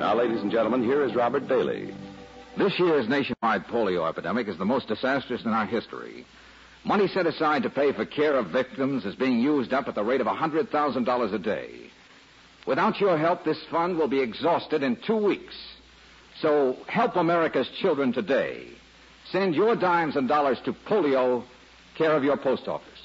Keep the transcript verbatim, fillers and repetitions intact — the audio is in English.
Now, ladies and gentlemen, here is Robert Daly. This year's nationwide polio epidemic is the most disastrous in our history. Money set aside to pay for care of victims is being used up at the rate of one hundred thousand dollars a day. Without your help, this fund will be exhausted in two weeks. So help America's children today. Send your dimes and dollars to polio, care of your post office.